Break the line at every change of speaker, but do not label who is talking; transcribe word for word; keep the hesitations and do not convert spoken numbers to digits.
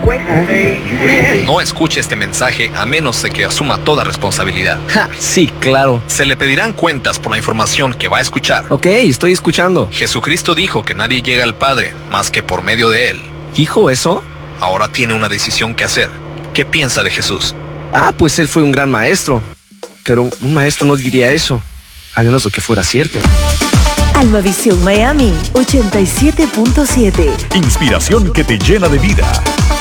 No escuche este mensaje a menos de que asuma toda responsabilidad.
Ja, sí, claro.
Se le pedirán cuentas por la información que va a escuchar.
Ok, estoy escuchando.
Jesucristo dijo que nadie llega al Padre más que por medio de Él.
¿Dijo eso?
Ahora tiene una decisión que hacer. ¿Qué piensa de Jesús?
Ah, pues él fue un gran maestro. Pero un maestro no diría eso, a menos de que fuera cierto.
Almavisión Miami ochenta y siete punto siete.
Inspiración que te llena de vida.